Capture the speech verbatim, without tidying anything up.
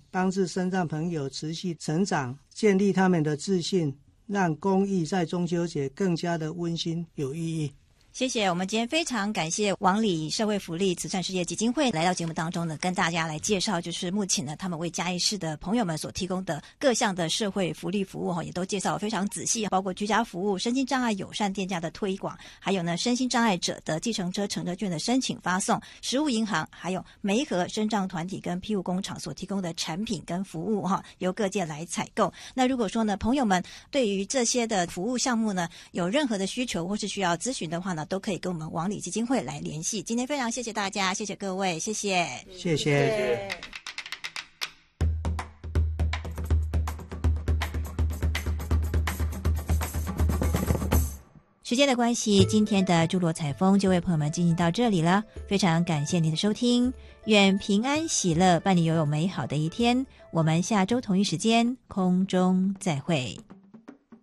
帮助身障朋友持续成长，建立他们的自信，让公益在中秋节更加的温馨有意义。 谢谢，我们今天非常感谢王里社会福利慈善事业基金会来到节目当中呢，跟大家来介绍就是目前呢他们为嘉义市的朋友们所提供的各项的社会福利服务，也都介绍得非常仔细，包括居家服务、身心障碍友善店家的推广，还有呢身心障碍者的计程车乘车券的申请发送，食物银行，还有媒合身障团体跟庇护工厂所提供的产品跟服务，由各界来采购。那如果说呢朋友们对于这些的服务项目呢有任何的需求或是需要咨询的话呢，都可以跟我们王里基金会来联系。今天非常谢谢大家，谢谢各位，谢谢， 谢谢。 时间的关系，今天的诸罗采风就为朋友们进行到这里了，非常感谢您的收听，愿平安喜乐伴你拥有美好的一天，我们下周同一时间空中再会。